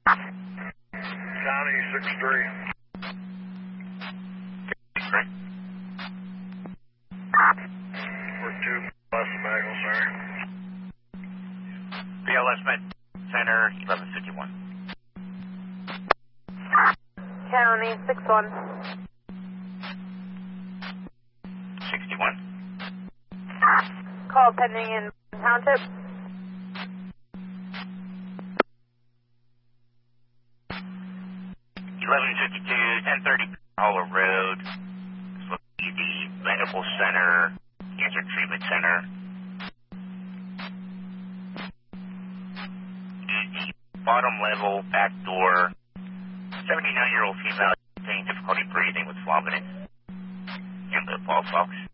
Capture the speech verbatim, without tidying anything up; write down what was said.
County six three. We're two plus Bagel, sorry. B L S Med Center, eleven fifty-one. County six one. sixty-one. Call pending in Township. eleven fifty-two, ten thirty Hollow Road. This will be the Medical Center, Cancer Treatment Center. The bottom level, back door. seventy-nine-year-old female having difficulty breathing with vomiting. And the ball box.